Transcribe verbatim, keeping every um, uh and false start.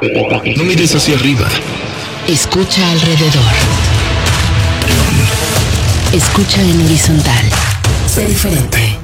No mires hacia arriba. Escucha alrededor. Escucha en horizontal. Sé diferente.